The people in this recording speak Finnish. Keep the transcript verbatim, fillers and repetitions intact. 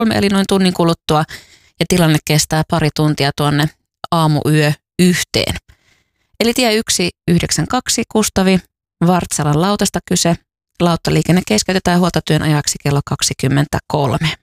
eli noin tunnin kuluttua, ja tilanne kestää pari tuntia tuonne aamuyö yhteen. Eli tie yksi yhdeksän kaksi Kustavi, Vartsalan lautasta kyse. Lauttaliikenne keskeytetään huoltotyön ajaksi kello kaksikymmentäkolme.